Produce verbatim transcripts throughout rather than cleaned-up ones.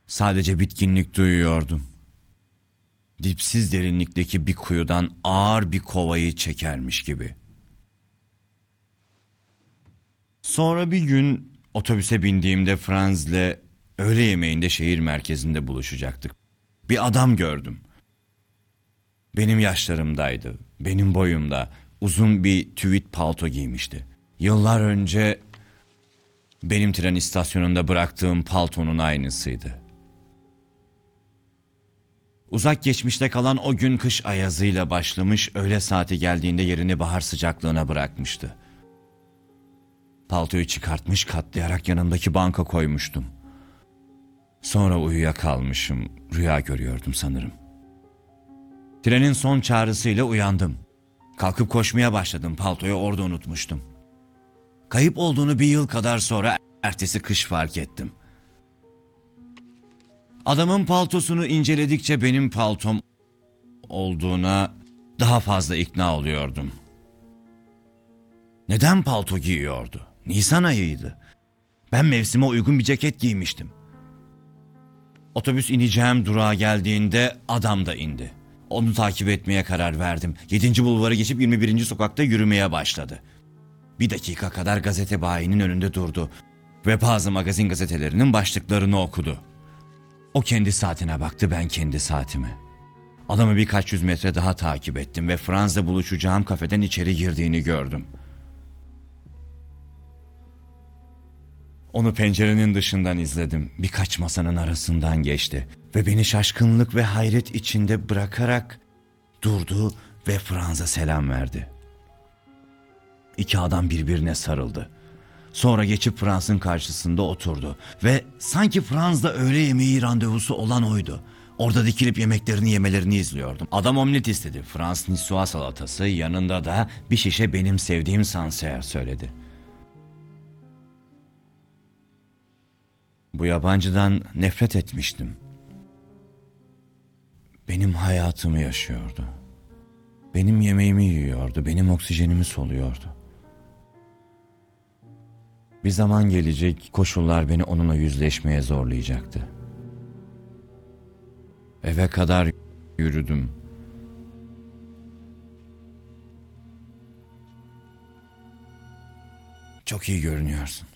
Sadece bitkinlik duyuyordum. Dipsiz derinlikteki bir kuyudan ağır bir kovayı çekermiş gibi. Sonra bir gün otobüse bindiğimde Franz'le öğle yemeğinde şehir merkezinde buluşacaktık. Bir adam gördüm. Benim yaşlarımdaydı, benim boyumda, uzun bir tüvit palto giymişti. Yıllar önce benim tren istasyonunda bıraktığım paltonun aynısıydı. Uzak geçmişte kalan o gün kış ayazıyla başlamış, öğle saati geldiğinde yerini bahar sıcaklığına bırakmıştı. Paltoyu çıkartmış, katlayarak yanımdaki banka koymuştum. Sonra uyuyakalmışım, rüya görüyordum sanırım. Trenin son çağrısıyla uyandım. Kalkıp koşmaya başladım, paltoyu orada unutmuştum. Kayıp olduğunu bir yıl kadar sonra ertesi kış fark ettim. Adamın paltosunu inceledikçe benim paltom olduğuna daha fazla ikna oluyordum. Neden palto giyiyordu? Nisan ayıydı. Ben mevsime uygun bir ceket giymiştim. Otobüs ineceğim durağa geldiğinde adam da indi. Onu takip etmeye karar verdim. Yedinci bulvarı geçip yirmi birinci sokakta yürümeye başladı. Bir dakika kadar gazete bayinin önünde durdu ve bazı magazin gazetelerinin başlıklarını okudu. O kendi saatine baktı, ben kendi saatime. Adamı birkaç yüz metre daha takip ettim ve Franz'la buluşacağım kafeden içeri girdiğini gördüm. Onu pencerenin dışından izledim. Birkaç masanın arasından geçti ve beni şaşkınlık ve hayret içinde bırakarak durdu ve Franz'a selam verdi. İki adam birbirine sarıldı. Sonra geçip Franz'ın karşısında oturdu ve sanki Franz'la öğle yemeği randevusu olan oydu. Orada dikilip yemeklerini yemelerini izliyordum. Adam omlet istedi. Franz niçoise salatası, yanında da bir şişe benim sevdiğim Sancerre söyledi. Bu yabancıdan nefret etmiştim. Benim hayatımı yaşıyordu. Benim yemeğimi yiyordu, benim oksijenimi soluyordu. Bir zaman gelecek, koşullar beni onunla yüzleşmeye zorlayacaktı. Eve kadar yürüdüm. Çok iyi görünüyorsun.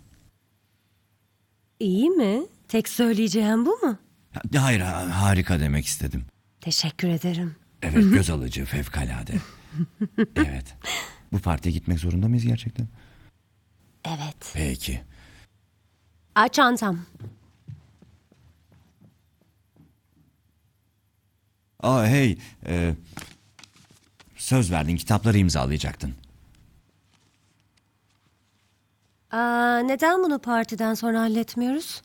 İyi mi? Tek söyleyeceğim bu mu? Hayır, harika demek istedim. Teşekkür ederim. Evet, göz alıcı, fevkalade. Evet. Bu partiye gitmek zorunda mıyız gerçekten? Evet. Peki. Aa, çantam. Aa, hey, e, söz verdin, kitapları imzalayacaktın. Aa, neden bunu partiden sonra halletmiyoruz?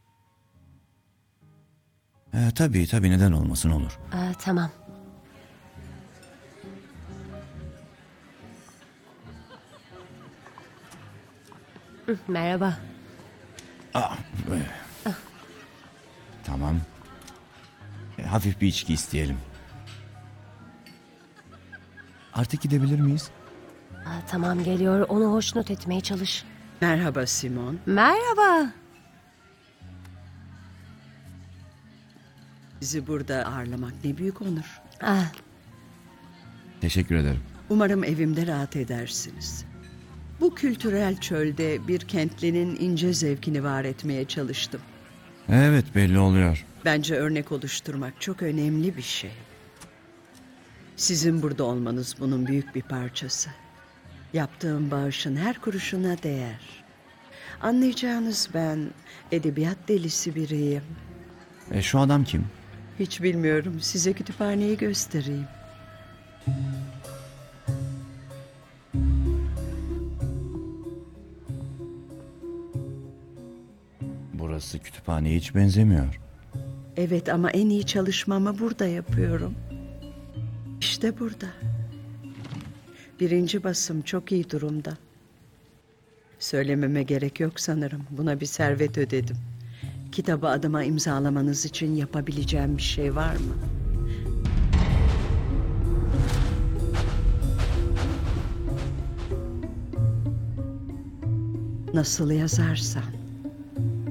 E, tabii tabii, neden olmasın, olur. Aa, tamam. Hı, merhaba. Aa, e, tamam. E, hafif bir içki isteyelim. Artık gidebilir miyiz? Aa, tamam, geliyor. Onu hoşnut etmeye çalış. Merhaba Simon. Merhaba. Sizi burada ağırlamak ne büyük onur. Aa, Teşekkür ederim. Umarım evimde rahat edersiniz. Bu kültürel çölde bir kentlinin ince zevkini var etmeye çalıştım. Evet, belli oluyor. Bence örnek oluşturmak çok önemli bir şey. Sizin burada olmanız bunun büyük bir parçası. Yaptığım bağışın her kuruşuna değer. Anlayacağınız, ben edebiyat delisi biriyim. E, şu adam kim? Hiç bilmiyorum. Size kütüphaneyi göstereyim. Burası kütüphaneye hiç benzemiyor. Evet, ama en iyi çalışmamı burada yapıyorum. İşte burada. Birinci basım çok iyi durumda. Söylememe gerek yok sanırım. Buna bir servet ödedim. Kitabı adıma imzalamanız için yapabileceğim bir şey var mı? Nasıl yazarsan.